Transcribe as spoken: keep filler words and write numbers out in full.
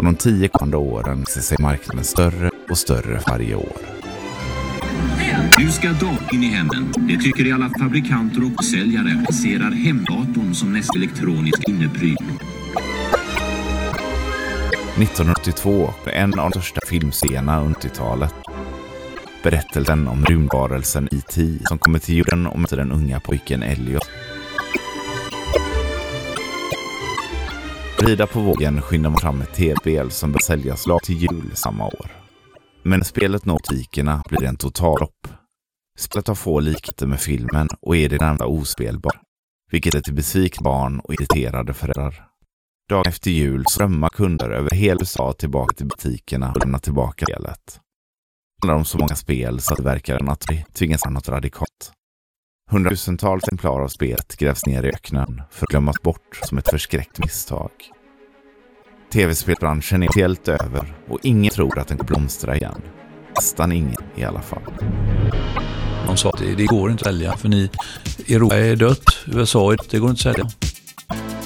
och de tio kommande åren ser sig marknaden större och större varje år. Du ska datorn in i hemmen. Det tycker i alla fabrikanter och säljare lanserar hemdatorn som nästa elektronisk innepryl. nittonhundraåttiotvå är en av de största filmscenerna under åttiotalet. Berättelsen om rymdvarelsen E T som kommer till jorden och möter den unga pojken Elliot. Rida på vågen skyndar man fram ett tv-spel som bör säljas lag till jul samma år. Men när spelet når butikerna blir det en totallopp. Spelet har få likheter med filmen och är det närmast ospelbar, vilket är till besvikna barn och irriterade föräldrar. Dagen efter jul strömmar kunder över hela U S A tillbaka till butikerna och lämnar tillbaka spelet. Det handlar om så många spel så att det verkar att vi tvingas något radikalt. Hundratusentals exemplar av spelet grävs ner i öknen för att glömmas bort som ett förskräckt misstag. Tv-spelbranschen är helt över och ingen tror att den kan blomstra igen. Nästan ingen i alla fall. De sa att det, det går inte att välja för ni, Europa är dött, U S A det går inte att sälja.